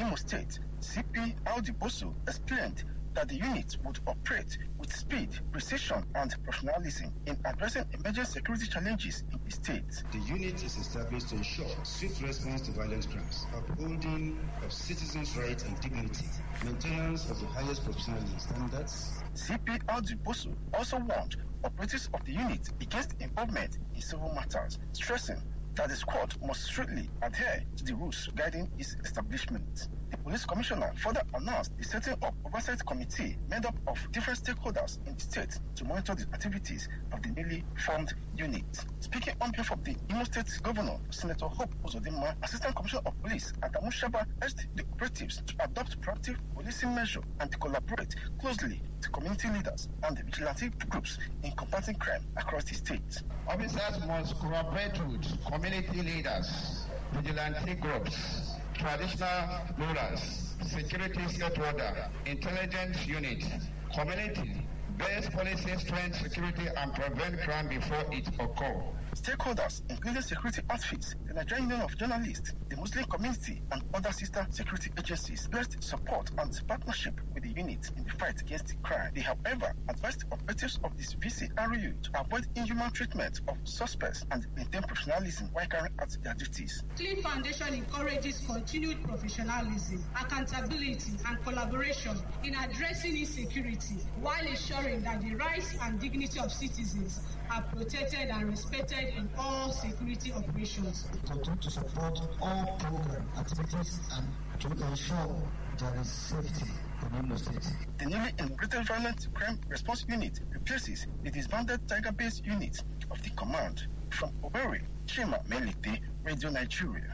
Imo State, CP Audi Bosu explained that the unit would operate with speed, precision, and professionalism in addressing emerging security challenges in the state. The unit is established to ensure swift response to violent crimes, upholding of citizens' rights and dignity, maintenance of the highest professional standards. CP Audi Bosu also warned operatives of the unit against involvement in civil matters, stressing that the squad must strictly adhere to the rules guiding its establishment. The police commissioner further announced the setting up oversight committee made up of different stakeholders in the state to monitor the activities of the newly formed unit. Speaking on behalf of the Imo State Governor, Senator Hope Uzodinma, Assistant Commissioner of Police Adamu Shaba urged the operatives to adopt proactive policing measures and to collaborate closely with community leaders and the vigilante groups in combating crime across the state. Officers must cooperate with community leaders, vigilante groups, traditional rulers, security state order, intelligence unit, community, base policy strength security and prevent crime before it occurs. Stakeholders, including security outfits, the Nigerian Union of Journalists, the Muslim community, and other sister security agencies, pledged support and partnership with the unit in the fight against crime. They, however, advised operatives of this VCRU to avoid inhuman treatment of suspects and maintain professionalism while carrying out their duties. Clean Foundation encourages continued professionalism, accountability, and collaboration in addressing insecurity while ensuring that the rights and dignity of citizens are protected and respected in all security operations. Continue to support all program activities and to ensure there is safety in Imo State. The newly integrated violent crime response unit replaces the disbanded Tiger-based unit of the command. From Owerri, Chima Melite, Radio Nigeria.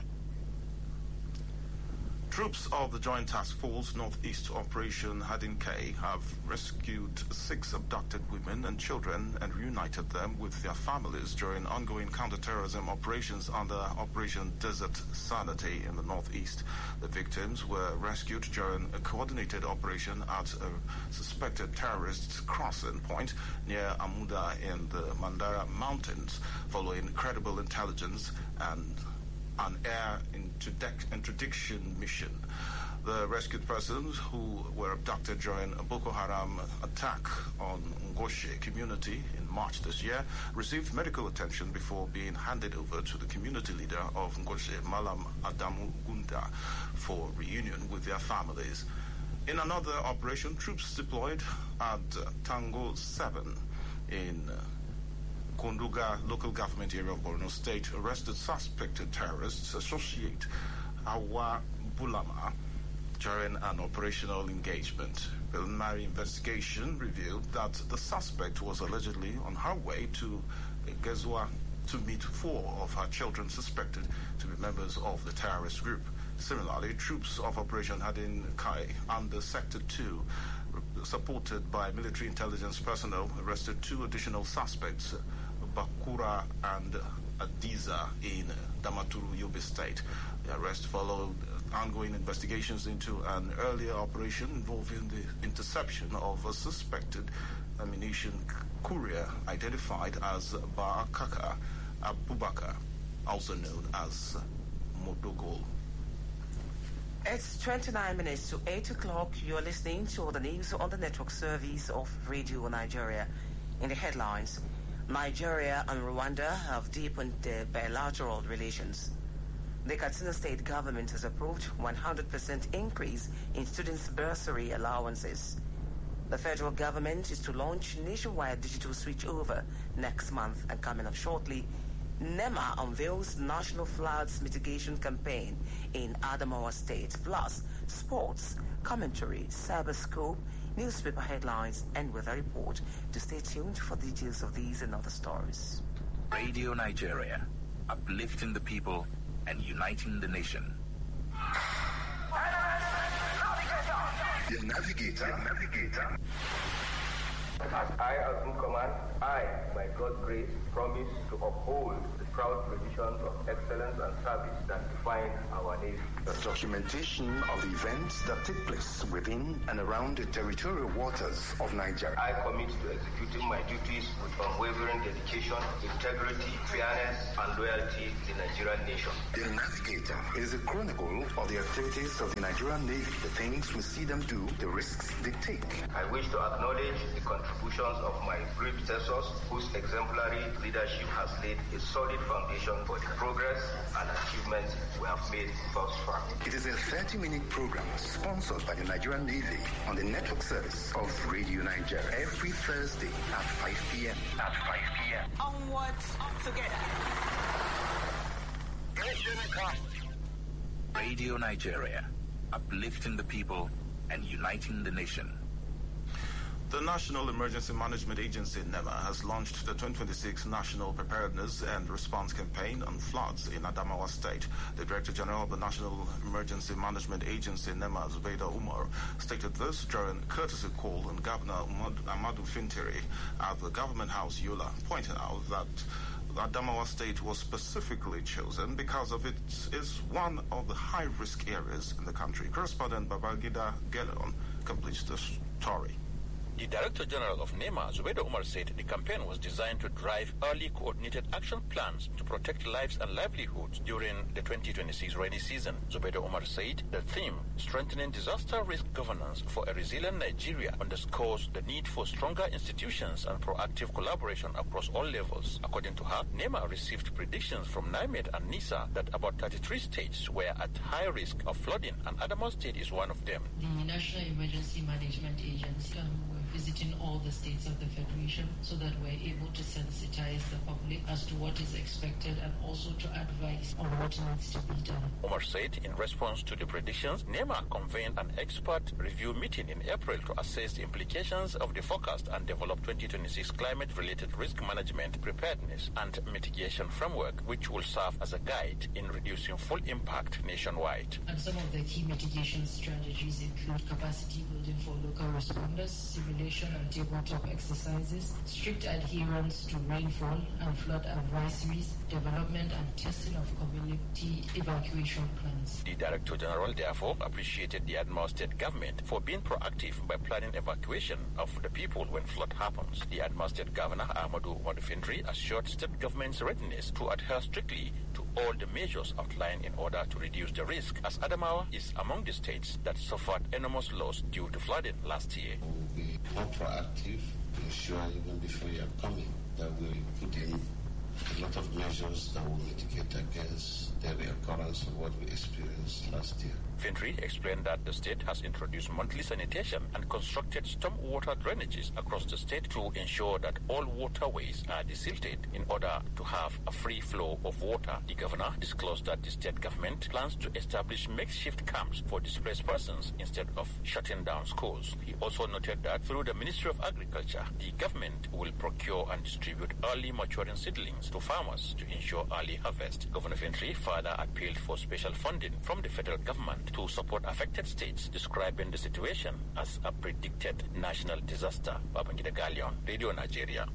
Troops of the Joint Task Force Northeast Operation Hadin-K have rescued 6 abducted women and children and reunited them with their families during ongoing counterterrorism operations under Operation Desert Sanity in the Northeast. The victims were rescued during a coordinated operation at a suspected terrorist crossing point near Amuda in the Mandara Mountains, following credible intelligence and an air interdiction mission. The rescued persons who were abducted during a Boko Haram attack on Ngoshe community in March this year received medical attention before being handed over to the community leader of Ngoshe, Malam Adamu Gunda, for reunion with their families. In another operation, troops deployed at Tango 7 in Konduga local government area of Borno State arrested suspected terrorists associate Awa Bulama during an operational engagement. Preliminary investigation revealed that the suspect was allegedly on her way to Gezwa to meet 4 of her children suspected to be members of the terrorist group. Similarly, troops of Operation Hadin-Kai under Sector 2, supported by military intelligence personnel, arrested 2 additional suspects, Bakura and Adiza, in Damaturu, Yobe State. The arrest followed ongoing investigations into an earlier operation involving the interception of a suspected ammunition courier identified as Baakaka Abubakar, also known as Modogol. It's 29 minutes to 8 o'clock. You're listening to the news on the network service of Radio Nigeria. In the headlines, Nigeria and Rwanda have deepened their bilateral relations. The Katsina State government has approved 100% increase in students' bursary allowances. The federal government is to launch nationwide digital switchover next month, and coming up shortly, NEMA unveils National Floods Mitigation Campaign in Adamawa State, plus sports, commentary, cyberscope, newspaper headlines, and weather report. To stay tuned for details of these and other stories. Radio Nigeria, uplifting the people and uniting the nation. The navigator. As I assume command, I, by God's grace, promise to uphold the proud traditions of excellence and service that define our Navy. The documentation of the events that take place within and around the territorial waters of Nigeria. I commit to executing my duties with unwavering dedication, integrity, fairness, and loyalty to the Nigerian nation. The Navigator is a chronicle of the activities of the Nigerian Navy, the things we see them do, the risks they take. I wish to acknowledge the contributions of my predecessors, whose exemplary leadership has laid a solid foundation for the progress and achievements we have made thus far. It is a 30-minute program sponsored by the Nigerian Navy on the network service of Radio Nigeria every Thursday at 5 p.m. Onwards together. Radio Nigeria, uplifting the people and uniting the nation. The National Emergency Management Agency, NEMA, has launched the 2026 National Preparedness and Response Campaign on floods in Adamawa State. The Director General of the National Emergency Management Agency, NEMA, Zubaida Umar, stated this during a courtesy call on Governor Ahmadu Fintiri at the Government House, Yola, pointing out that Adamawa State was specifically chosen because of it is one of the high-risk areas in the country. Correspondent Babangida Geleon completes the story. The Director General of NEMA, Zubaida Umar, said the campaign was designed to drive early coordinated action plans to protect lives and livelihoods during the 2026 rainy season. Zubaida Umar said the theme, Strengthening Disaster Risk Governance for a Resilient Nigeria, underscores the need for stronger institutions and proactive collaboration across all levels. According to her, NEMA received predictions from NIMED and NISA that about 33 states were at high risk of flooding, and Adamawa State is one of them. The National Emergency Management Agency visiting all the states of the Federation so that we're able to sensitize the public as to what is expected and also to advise on what needs to be done. Umar said in response to the predictions, NEMA convened an expert review meeting in April to assess the implications of the forecast and develop 2026 climate-related risk management, preparedness, and mitigation framework, which will serve as a guide in reducing full impact nationwide. And some of the key mitigation strategies include capacity building for local responders, simulation and tabletop exercises, strict adherence to rainfall and flood advisories, development and testing of community evacuation plans. The Director General therefore appreciated the Adamawa State government for being proactive by planning evacuation of the people when flood happens. The Adamawa State Governor Ahmadu Umar Fintiri assured state government's readiness to adhere strictly to all the measures outlined in order to reduce the risk, as Adamawa is among the states that suffered enormous loss due to flooding last year. We'll be more proactive to ensure even before you are coming that we put in a lot of measures that will mitigate against the reoccurrence of what we experienced last year. Fintiri explained that the state has introduced monthly sanitation and constructed stormwater drainages across the state to ensure that all waterways are desilted in order to have a free flow of water. The governor disclosed that the state government plans to establish makeshift camps for displaced persons instead of shutting down schools. He also noted that through the Ministry of Agriculture, the government will procure and distribute early maturing seedlings to farmers to ensure early harvest. Governor Fintiri further appealed for special funding from the federal government to support affected states, describing the situation as a predicted national disaster. Babangida Galeon, Radio Nigeria.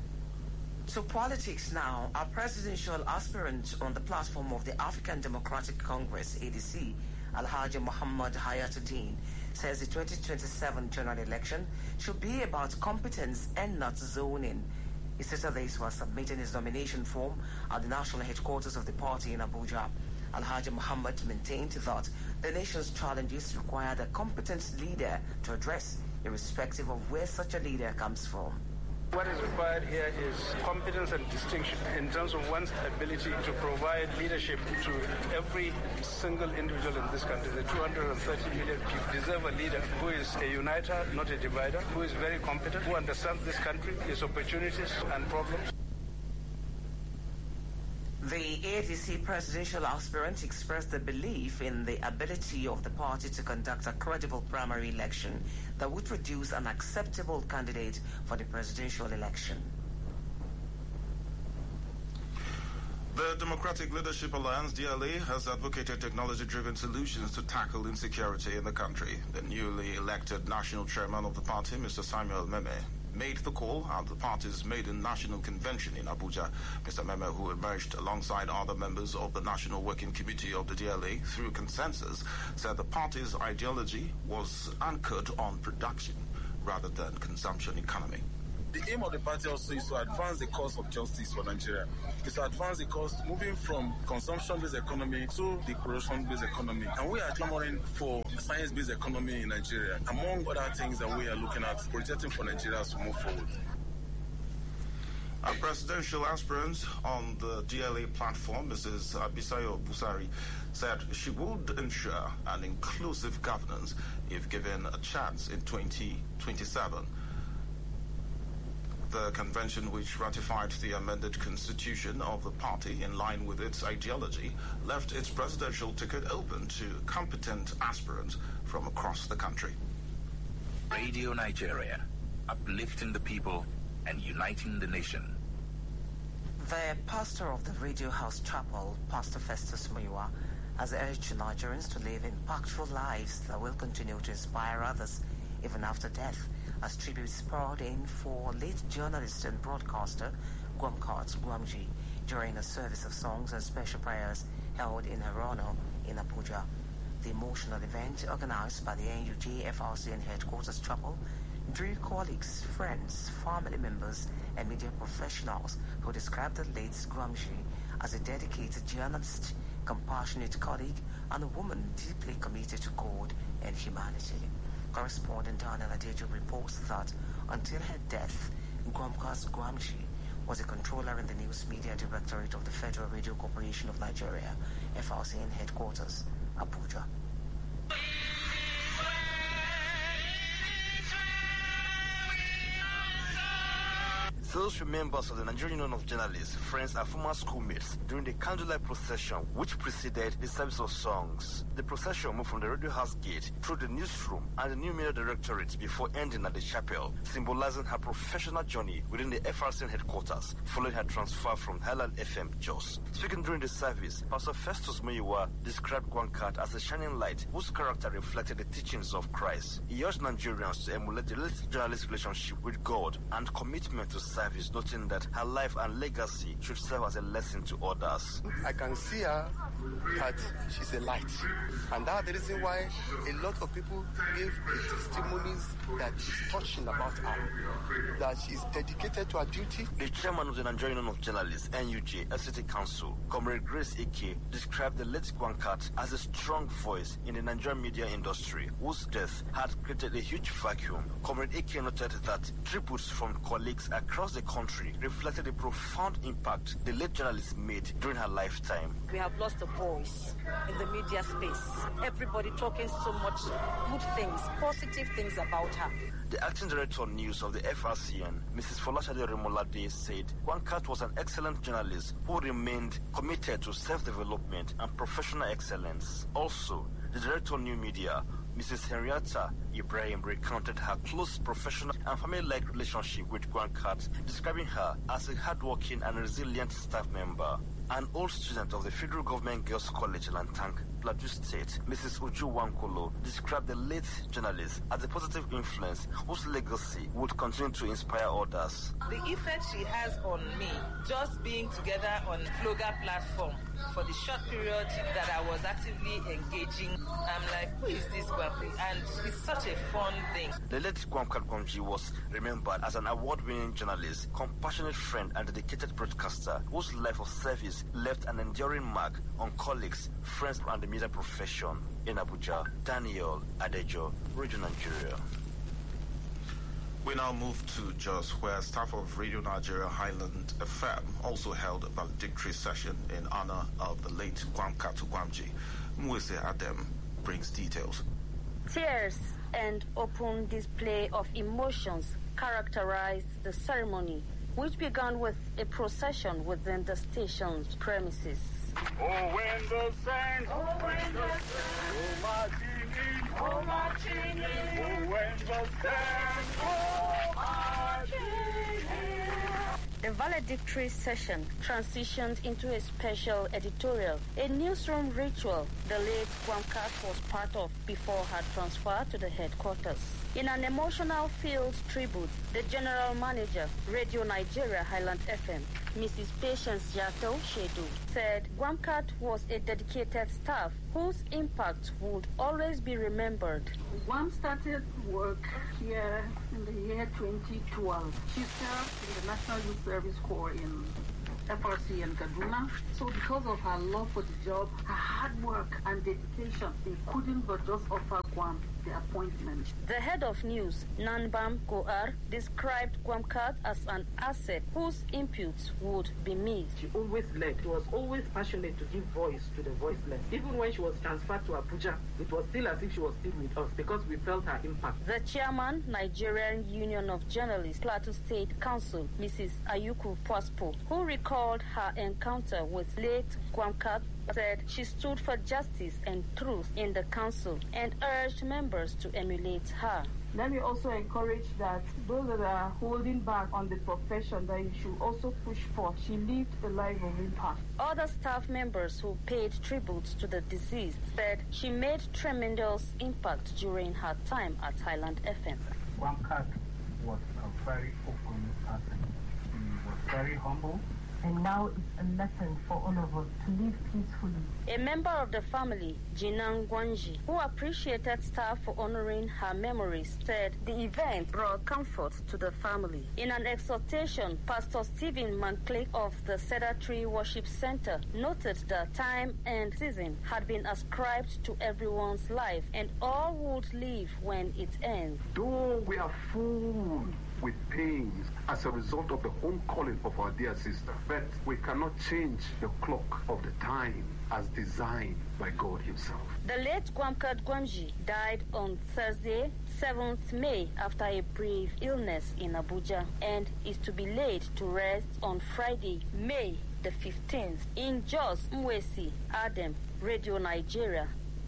To politics now. Our presidential aspirant on the platform of the African Democratic Congress, ADC, Alhaji Muhammad Hayatuddin, says the 2027 general election should be about competence and not zoning. He said this while submitting his nomination form at the national headquarters of the party in Abuja. Alhaji Muhammad maintained that the nation's challenges require a competent leader to address, irrespective of where such a leader comes from. What is required here is competence and distinction in terms of one's ability to provide leadership to every single individual in this country. The 230 million people deserve a leader who is a uniter, not a divider, who is very competent, who understands this country, its opportunities and problems. The ADC presidential aspirant expressed the belief in the ability of the party to conduct a credible primary election that would produce an acceptable candidate for the presidential election. The Democratic Leadership Alliance, DLA, has advocated technology-driven solutions to tackle insecurity in the country. The newly elected national chairman of the party, Mr. Samuel Meme, made the call at the party's maiden national convention in Abuja. Mr. Meme, who emerged alongside other members of the National Working Committee of the DLA through consensus, said the party's ideology was anchored on production rather than consumption economy. The aim of the party also is to advance the cause of justice for Nigeria. It's to advance the cause moving from consumption-based economy to the production-based economy. And we are clamoring for a science-based economy in Nigeria, among other things that we are looking at projecting for Nigeria as we move forward. A presidential aspirant on the DLA platform, Mrs. Bisayo Busari, said she would ensure an inclusive governance if given a chance in 2027. The convention, which ratified the amended constitution of the party in line with its ideology, left its presidential ticket open to competent aspirants from across the country. Radio Nigeria, uplifting the people and uniting the nation. The pastor of the Radio House Chapel, Pastor Festus Muyiwa, has urged Nigerians to live impactful lives that will continue to inspire others even after death, as tributes poured in for late journalist and broadcaster Gwamkat Gwamji during a service of songs and special prayers held in her honor in Abuja. The emotional event, organized by the NUJ FRCN Headquarters Chapel, drew colleagues, friends, family members, and media professionals who described the late Gwamji as a dedicated journalist, compassionate colleague, and a woman deeply committed to God and humanity. Correspondent Daniel Adejo reports that until her death, Gwamkat Gwamji was a controller in the News Media Directorate of the Federal Radio Corporation of Nigeria, FRCN Headquarters, Abuja. Those were members of the Nigerian Union of Journalists, friends and former schoolmates during the candlelight procession which preceded the service of songs. The procession moved from the Radio House gate through the newsroom and the New Media Directorate before ending at the chapel, symbolizing her professional journey within the FRCN headquarters following her transfer from Highland FM Jos. Speaking during the service, Pastor Festus Muyiwa described Gwamkat as a shining light whose character reflected the teachings of Christ. He urged Nigerians to emulate the late journalist's relationship with God and commitment to service, noting that her life and legacy should serve as a lesson to others. I can see her that she's a light, and that's the reason why a lot of people give the testimonies that is touching about her, that she's dedicated to her duty. The chairman of the Nigerian Union of Journalists, NUJ, FCT Council, Comrade Grace Eke, described the late Gwamkat as a strong voice in the Nigerian media industry, whose death had created a huge vacuum. Comrade Eke noted that tributes from colleagues across the country reflected the profound impact the late journalist made during her lifetime. We have lost a voice in the media space. Everybody talking so much good things, positive things about her. The acting director of news of the FRCN, Mrs. Folashade Remolade, said Gwamkat was an excellent journalist who remained committed to self-development and professional excellence. Also, the director of new media, Mrs. Henrietta Ibrahim, recounted her close professional and family-like relationship with Gwamkat, describing her as a hardworking and resilient staff member. An old student of the Federal Government Girls College, Lantank, Plateau State, Mrs. Uju Wankolo, described the late journalist as a positive influence whose legacy would continue to inspire others. The effect she has on me, just being together on Floga platform for the short period that I was actively engaging, I'm like, who is this Gwamji? And it's such a fun thing. The late Gwamkat Gwamji was remembered as an award-winning journalist, compassionate friend and dedicated broadcaster whose life of service left an enduring mark on colleagues, friends and the media profession. In Abuja, Daniel Adejo, Radio Nigeria. We now move to Jos, where staff of Radio Nigeria Highland FM also held a valedictory session in honor of the late Gwamkat Gwamji. Mwese Adem brings details. Tears and open display of emotions characterized the ceremony, which began with a procession within the station's premises. Oh, when the saints, oh, when the saints, oh, marching in, oh, when the saints, oh, marching in. The valedictory session transitioned into a special editorial, a newsroom ritual the late Gwamkat was part of before her transfer to the headquarters. In an emotional-filled tribute, the general manager, Radio Nigeria Highland FM, Mrs. Patience Yato Shedu, said Gwamkat was a dedicated staff whose impact would always be remembered. Gwam started work here in the year 2012. She served in the National Youth Service Corps in FRC in Kaduna. So because of her love for the job, her hard work and dedication, they couldn't but just offer Gwam the appointment. The head of news, Nanbam Goar, described Gwamkat as an asset whose inputs would be missed. She always led. She was always passionate to give voice to the voiceless. Even when she was transferred to Abuja, it was still as if she was still with us because we felt her impact. The chairman, Nigerian Union of Journalists, Plateau State Council, Mrs. Ayuku Pwaspo, who recalled her encounter with late Gwamkat, said she stood for justice and truth in the council and urged members to emulate her. Let me also encourage that those that are holding back on the profession, that you should also push for. She lived a life of impact. Other staff members who paid tribute to the deceased said she made tremendous impact during her time at Highland FM. Gwamkat was a very open person. He was very humble. And now it's a lesson for all of us to live peacefully. A member of the family, Jinang Gwanji, who appreciated staff for honoring her memories, said the event brought comfort to the family. In an exhortation, Pastor Stephen Manclick of the Cedar Tree Worship Center noted that time and season had been ascribed to everyone's life and all would live when it ends. Though we are full with pains as a result of the home calling of our dear sister, but we cannot change the clock of the time as designed by God himself. The late Gwamkat Gwanji died on Thursday, 7th May, after a brief illness in Abuja and is to be laid to rest on Friday, May the 15th in Jos, Mwesi, Adem, Radio Nigeria.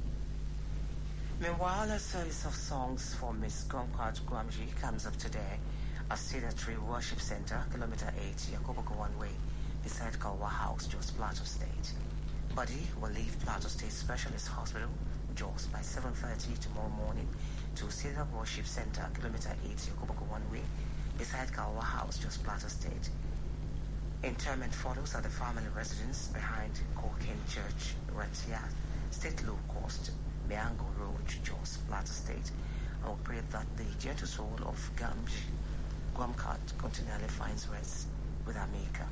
Meanwhile, a series of songs for Miss Gwamkat Gwanji comes up today at Cedar Tree Worship Center, Kilometer 8, Yakoboko One Way, beside Kalwa House, Jos Plateau State. Body will leave Plateau State Specialist Hospital, Jos, by 7:30 tomorrow morning to Cedar Worship Center, Kilometer 8, Yakoboko One Way, beside Kalwa House, Jos Plateau State. Interment follows at the family residence behind Koken Church, Ratia, State Low Coast, Miango Road, Jos Plateau State. I will pray that the gentle soul of Gwamkat continually finds rest with our Maker.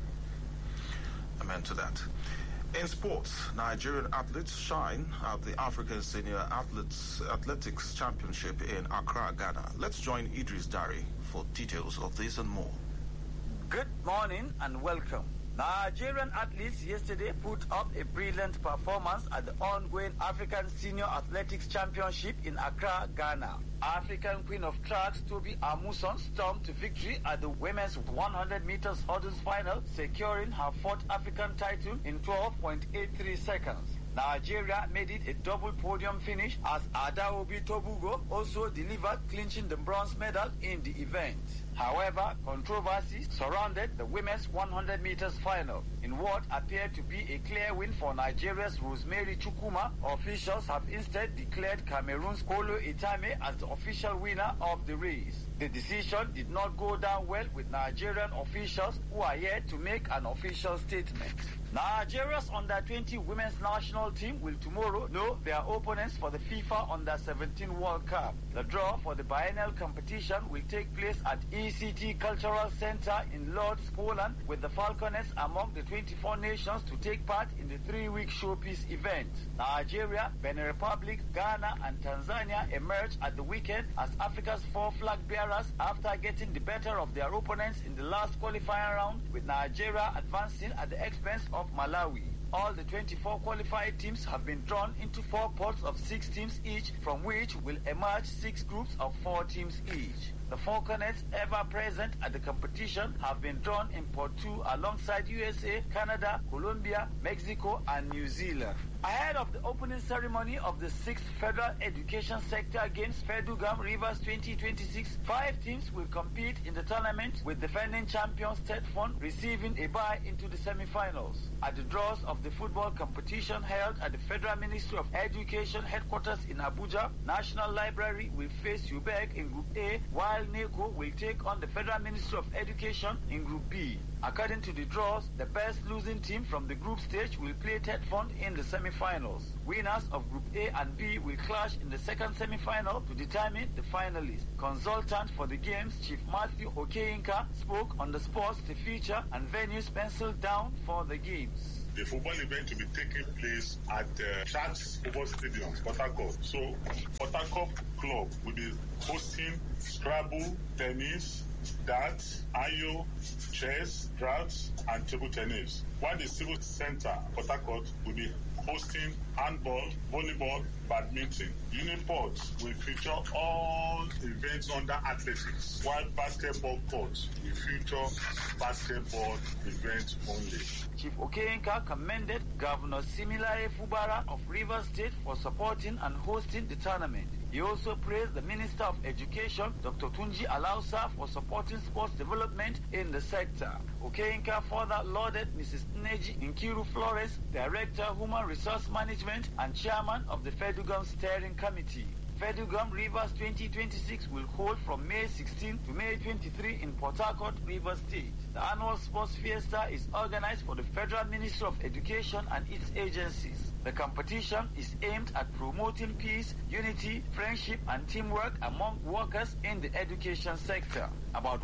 Amen to that. In sports, Nigerian athletes shine at the African Senior Athletics Championship in Accra, Ghana. Let's join Idris Dari for details of this and more. Good morning and welcome. Nigerian athletes yesterday put up a brilliant performance at the ongoing African Senior Athletics Championship in Accra, Ghana. African Queen of Tracks Toby Amuson stormed to victory at the women's 100 meters hurdles final, securing her fourth African title in 12.83 seconds. Nigeria made it a double podium finish as Adaobi Tobugo also delivered, clinching the bronze medal in the event. However, controversy surrounded the women's 100 meters final. In what appeared to be a clear win for Nigeria's Rosemary Chukuma, officials have instead declared Cameroon's Kolo Itame as the official winner of the race. The decision did not go down well with Nigerian officials who are yet to make an official statement. Nigeria's Under-20 women's national team will tomorrow know their opponents for the FIFA Under-17 World Cup. The draw for the biennial competition will take place at ECT Cultural Center in Lodz, Poland, with the Falconets among the 24 nations to take part in the 3-week showpiece event. Nigeria, Benin Republic, Ghana, and Tanzania emerged at the weekend as Africa's 4 flag bearers after getting the better of their opponents in the last qualifying round, with Nigeria advancing at the expense of Malawi. All the 24 qualified teams have been drawn into 4 pots of 6 teams each, from which will emerge 6 groups of 4 teams each. The Falconets, ever present at the competition, have been drawn in Pot 2 alongside USA, Canada, Colombia, Mexico, and New Zealand. Ahead of the opening ceremony of the 6th Federal Education Sector Games Fedugam Rivers 2026, 5 teams will compete in the tournament, with defending champions Ted Fund receiving a bye into the semi-finals. At the draws of the football competition held at the Federal Ministry of Education headquarters in Abuja, National Library will face UBEC in Group A, while NECO will take on the Federal Ministry of Education in Group B. According to the draws, the best losing team from the group stage will play Ted Fund in the semi-finals. Winners of Group A and B will clash in the second semi-final to determine the finalists. Consultant for the games, Chief Matthew Okeinka, spoke on the sports, the feature, and venues penciled down for the games. The football event will be taking place at Sharks Football Stadium, Port Harcourt. So, Port Harcourt Club will be hosting Scrabble, tennis, darts, ayo, chess, drafts, and table tennis. While the Civil Center, Port Harcourt, will be hosting handball, volleyball, badminton. Uniport will feature all events under athletics, while basketball court will feature basketball events only. Chief Okeinka commended Governor Similaye Fubara of Rivers State for supporting and hosting the tournament. He also praised the Minister of Education, Dr. Tunji Alausa, for supporting sports development in the sector. Okeinka further lauded Mrs. Neji Nkiru Flores, Director, Human Resource Management and Chairman of the Fedugam Steering Committee. Fedugam Rivers 2026 will hold from May 16 to May 23 in Port Harcourt, Rivers State. The annual sports fiesta is organized for the Federal Ministry of Education and its agencies. The competition is aimed at promoting peace, unity, friendship, and teamwork among workers in the education sector. About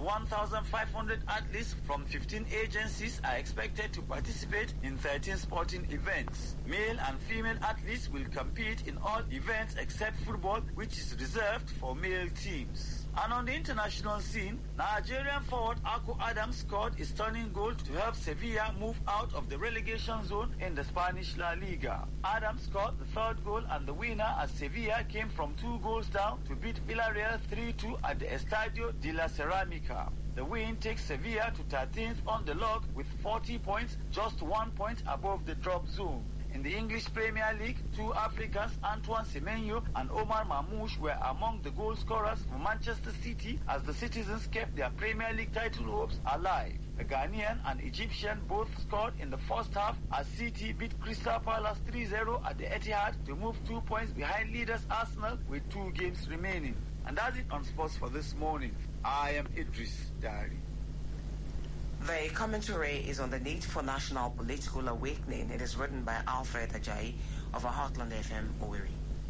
1,500 athletes from 15 agencies are expected to participate in 13 sporting events. Male and female athletes will compete in all events except football, which is reserved for male teams. And on the international scene, Nigerian forward Ako Adams scored a stunning goal to help Sevilla move out of the relegation zone in the Spanish La Liga. Adams scored the third goal and the winner as Sevilla came from 2 goals down to beat Villarreal 3-2 at the Estadio de la Ceramica. The win takes Sevilla to 13th on the log with 40 points, just 1 point above the drop zone. In the English Premier League, 2 Africans, Antoine Semenyo and Omar Mamouche, were among the goal scorers for Manchester City as the citizens kept their Premier League title hopes alive. The Ghanaian and Egyptian both scored in the first half as City beat Crystal Palace 3-0 at the Etihad to move 2 points behind leaders Arsenal with 2 games remaining. And that's it on sports for this morning. I am Idris Dari. The commentary is on the need for national political awakening. It is written by Alfred Ajayi of Heartland FM, Owerri.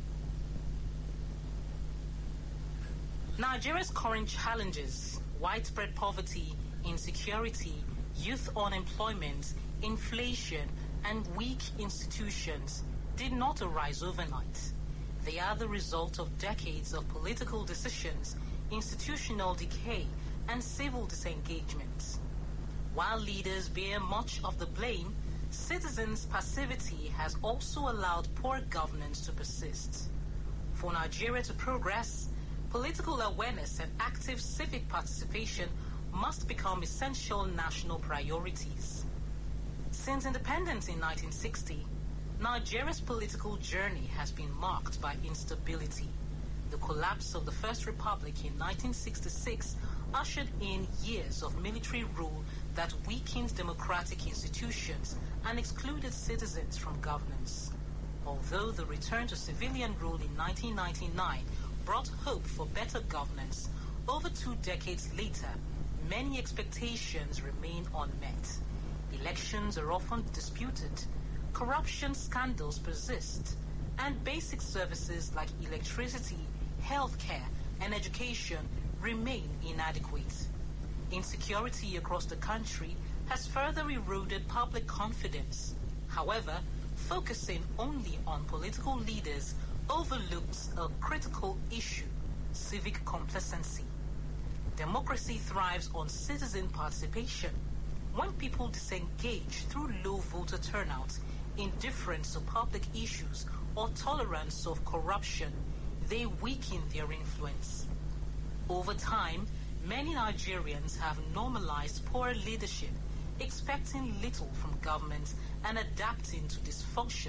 Nigeria's current challenges, widespread poverty, insecurity, youth unemployment, inflation, and weak institutions did not arise overnight. They are the result of decades of political decisions, institutional decay, and civil disengagement. While leaders bear much of the blame, citizens' passivity has also allowed poor governance to persist. For Nigeria to progress, political awareness and active civic participation must become essential national priorities. Since independence in 1960, Nigeria's political journey has been marked by instability. The collapse of the First Republic in 1966 ushered in years of military rule that weakened democratic institutions and excluded citizens from governance. Although the return to civilian rule in 1999 brought hope for better governance, over 2 decades later, many expectations remain unmet. Elections are often disputed, corruption scandals persist, and basic services like electricity, healthcare, and education remain inadequate. Insecurity across the country has further eroded public confidence. However, focusing only on political leaders overlooks a critical issue: civic complacency. Democracy thrives on citizen participation. When people disengage through low voter turnout, indifference to public issues, or tolerance of corruption, they weaken their influence. Over time, many Nigerians have normalized poor leadership, expecting little from government and adapting to dysfunction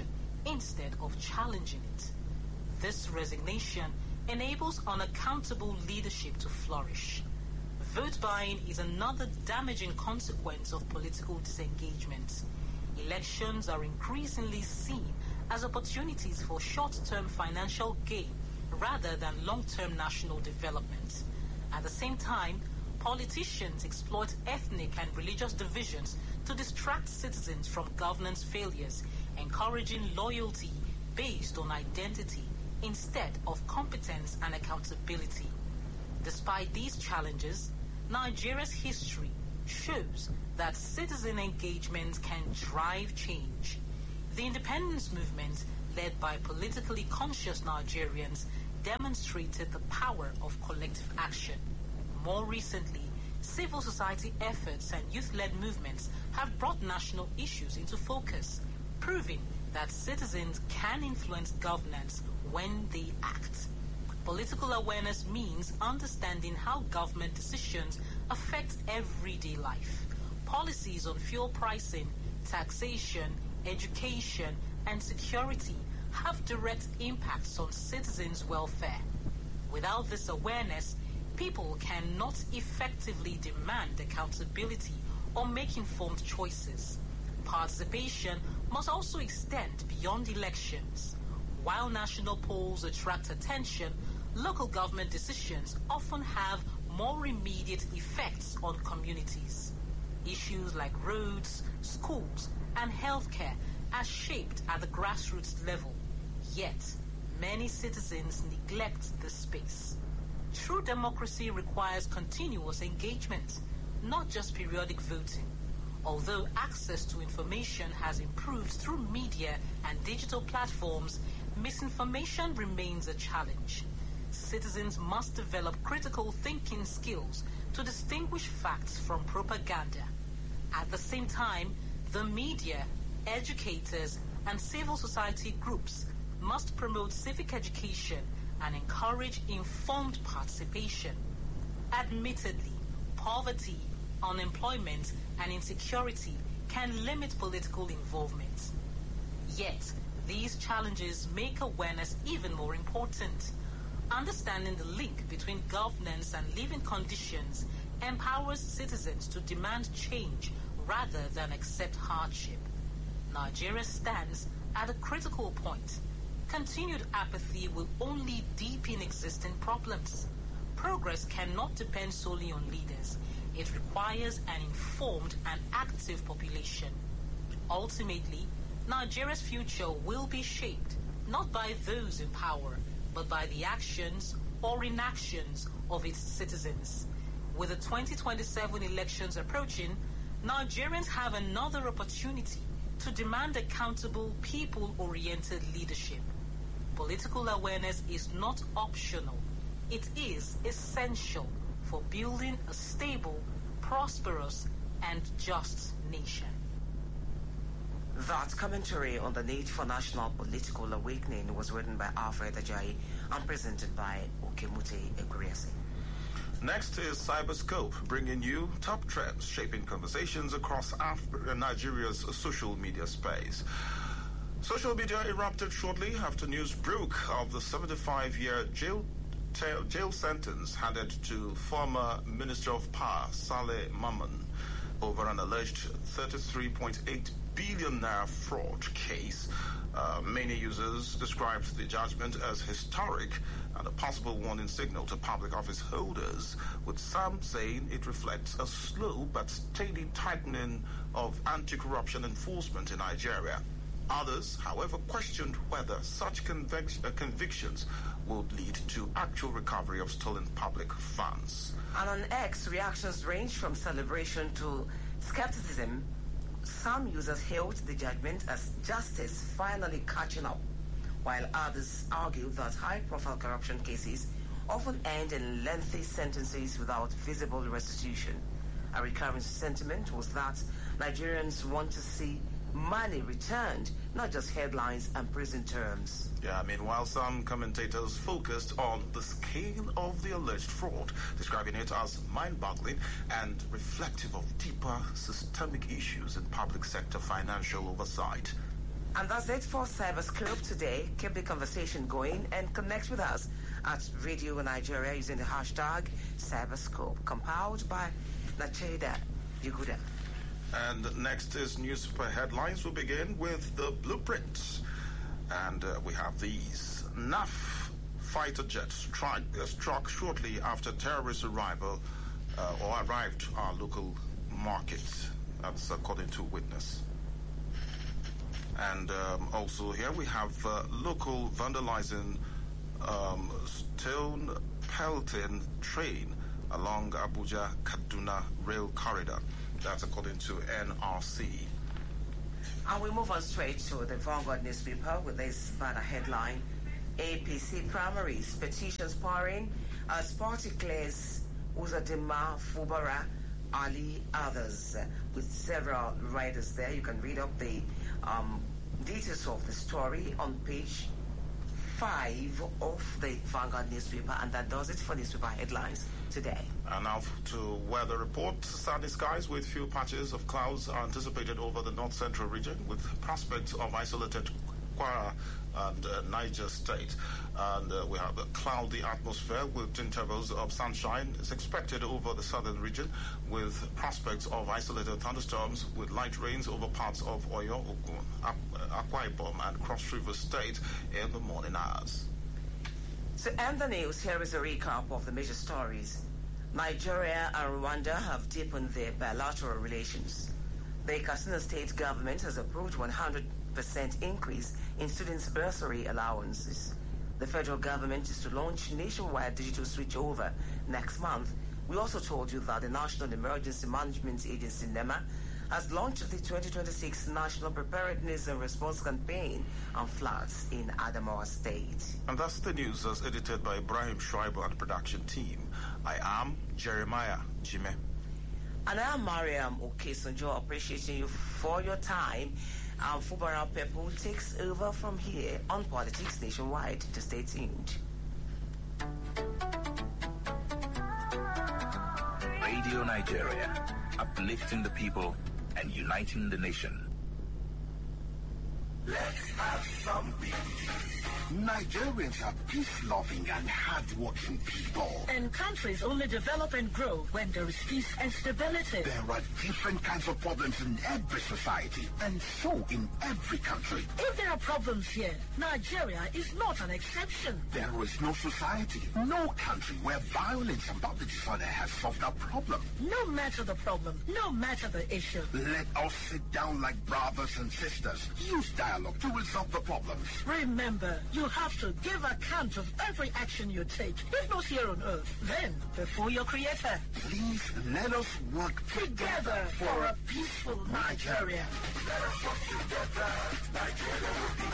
instead of challenging it. This resignation enables unaccountable leadership to flourish. Vote buying is another damaging consequence of political disengagement. Elections are increasingly seen as opportunities for short-term financial gain rather than long-term national development. At the same time, politicians exploit ethnic and religious divisions to distract citizens from governance failures, encouraging loyalty based on identity instead of competence and accountability. Despite these challenges, Nigeria's history shows that citizen engagement can drive change. The independence movement, led by politically conscious Nigerians, demonstrated the power of collective action. More recently, civil society efforts and youth-led movements have brought national issues into focus, proving that citizens can influence governance when they act. Political awareness means understanding how government decisions affect everyday life. Policies on fuel pricing, taxation, education, and security have direct impacts on citizens' welfare. Without this awareness, people cannot effectively demand accountability or make informed choices. Participation must also extend beyond elections. While national polls attract attention, local government decisions often have more immediate effects on communities. Issues like roads, schools, and healthcare are shaped at the grassroots level. Yet, many citizens neglect this space. True democracy requires continuous engagement, not just periodic voting. Although access to information has improved through media and digital platforms, misinformation remains a challenge. Citizens must develop critical thinking skills to distinguish facts from propaganda. At the same time, the media, educators, and civil society groups must promote civic education and encourage informed participation. Admittedly, poverty, unemployment, and insecurity can limit political involvement. Yet, these challenges make awareness even more important. Understanding the link between governance and living conditions empowers citizens to demand change rather than accept hardship. Nigeria stands at a critical point. Continued apathy will only deepen existing problems. Progress cannot depend solely on leaders. It requires an informed and active population. Ultimately, Nigeria's future will be shaped not by those in power, but by the actions or inactions of its citizens. With the 2027 elections approaching, Nigerians have another opportunity to demand accountable, people-oriented leadership. Political awareness is not optional. It is essential for building a stable, prosperous, and just nation. That commentary on the need for national political awakening was written by Alfred Ajayi and presented by Okemute Ekuriasi. Next is Cyberscope, bringing you top trends shaping conversations across Nigeria's social media space. Social media erupted shortly after news broke of the 75-year jail sentence handed to former Minister of Power Saleh Maman over an alleged 33.8 billion naira fraud case. Many users described the judgment as historic and a possible warning signal to public office holders, with some saying it reflects a slow but steady tightening of anti-corruption enforcement in Nigeria. Others, however, questioned whether such convictions would lead to actual recovery of stolen public funds. And on X, reactions range from celebration to skepticism. Some users hailed the judgment as justice finally catching up, while others argued that high-profile corruption cases often end in lengthy sentences without visible restitution. A recurring sentiment was that Nigerians want to see money returned, not just headlines and prison terms. Yeah, meanwhile, some commentators focused on the scale of the alleged fraud, describing it as mind-boggling and reflective of deeper systemic issues in public sector financial oversight. And that's it for Cyberscope today. Keep the conversation going and connect with us at Radio Nigeria using the hashtag Cyberscope, compiled by Nacheda Yuguda. And next is newspaper headlines. We'll begin with the blueprints. And we have these. NAF fighter jet struck shortly after terrorist arrival arrived our local market. That's according to witness. And also here we have local vandalizing stone pelting train along Abuja-Kaduna rail corridor. That's according to NRC. And we move on straight to the Vanguard newspaper with this banner headline: APC primaries, petitions pouring as party declares Uzodinma, Fubara, Ali, others, with several writers there. You can read up the details of the story on page 5 of the Vanguard newspaper, and that does it for newspaper headlines today. And now to weather report. Sunny skies with few patches of clouds are anticipated over the north central region, with prospects of isolated Kwara and Niger State. And we have a cloudy atmosphere with intervals of sunshine. It's expected over the southern region, with prospects of isolated thunderstorms with light rains over parts of Oyo, Ogun, Akwa Ibom and Cross River State in the morning hours. To end the news, here is a recap of the major stories. Nigeria and Rwanda have deepened their bilateral relations. The Katsina State government has approved 100% increase in students' bursary allowances. The federal government is to launch nationwide digital switchover next month. We also told you that the National Emergency Management Agency, NEMA, has launched the 2026 National Preparedness and Response Campaign on floods in Adamawa State. And that's the news as edited by Ibrahim Schreiber and the production team. I am Jeremiah Jime. And I am Mariam Okesunjo, appreciating you for your time. Fubara Pepu takes over from here on Politics Nationwide. To stay tuned. Radio Nigeria, uplifting the people and uniting the nation. Let's have some peace. Nigerians are peace-loving and hard-working people. And countries only develop and grow when there is peace and stability. There are different kinds of problems in every society, and so in every country. If there are problems here, Nigeria is not an exception. There is no society, no country where violence and public disorder has solved a problem. No matter the problem, no matter the issue. Let us sit down like brothers and sisters. Use dialogue to resolve the problems. Remember, you have to give account of every action you take, if not here on earth, then before your creator. Please let us work together for a peaceful Nigeria. Let us work together. Nigeria will be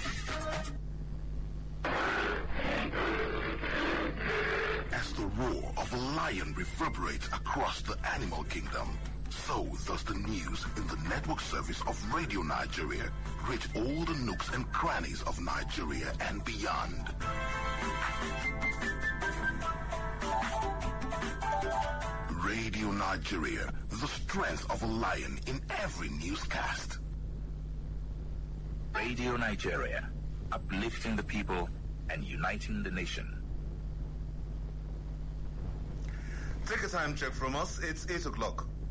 great. As the roar of a lion reverberates across the animal kingdom, so does the news in the network service of Radio Nigeria reach all the nooks and crannies of Nigeria and beyond. Radio Nigeria, the strength of a lion in every newscast. Radio Nigeria, uplifting the people and uniting the nation. Take a time check from us. It's 8 o'clock.